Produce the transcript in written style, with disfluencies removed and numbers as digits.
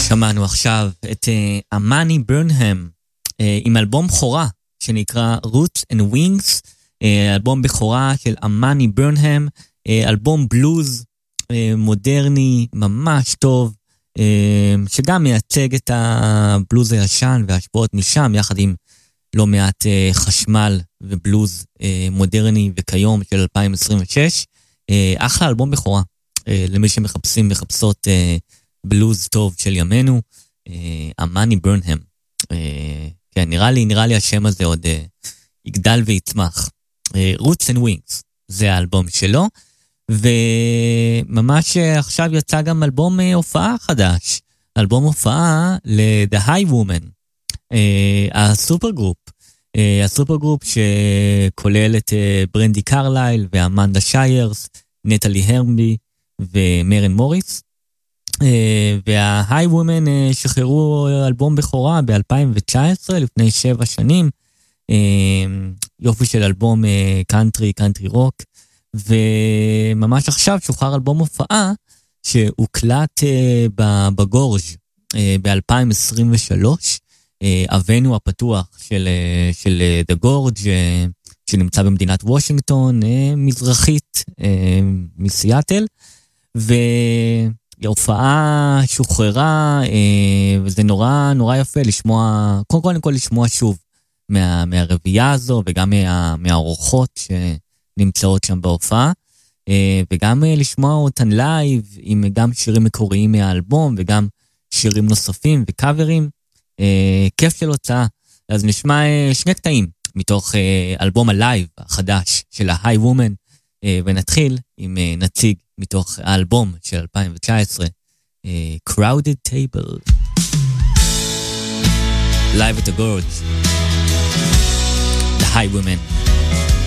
שמענו עכשיו את אמני ברנהם עם אלבום בכורה שנקרא Roots and Wings, אלבום בכורה של אמני ברנהם, אלבום בלוז מודרני ממש טוב, שגם מייצג את הבלוז הישן וההשפעות משם, יחד עם לא מעט חשמל ובלוז מודרני וכיום של 2026. אחלה אלבום בכורה למי שמחפשים מחפשות בלוז טוב של ימינו. אמני ברנהם, כן, נראה לי השם הזה עוד יגדל ויצמח. Roots and Wings זה האלבום שלו, וממש עכשיו יצא גם אלבום הופעה חדש, אלבום הופעה ל-The High Woman, הסופר גרופ שכולל את ברנדי קרלייל ואמנדה שיירס, נטלי הרמבי ומרן מוריס. וה-High Women שחררו אלבום בכורה ב-2019, לפני 7 שנים, יופי של אלבום קאנטרי רוק, וממש עכשיו שוחרר אלבום הופעה שהוקלט בגורג' ב-2023, אבנו הפתוח של The Gorge, שנמצא במדינת וושינגטון, מזרחית מסיאטל, וההופעה שוחררה, וזה נורא יפה לשמוע, קודם כל לשמוע שוב מהרבייה הזו, וגם מהאורחות שנמצאות שם בהופעה, וגם לשמוע אותן לייב, עם גם שירים מקוריים מהאלבום, וגם שירים נוספים וקאברים, כיף של הוצאה. אז נשמע 2 קטעים מתוך אלבום הלייב החדש של ה-High Woman, ונתחיל עם נציג מתוך האלבום של 2019, Crowded Table, Live at the Gorge, The High Woman.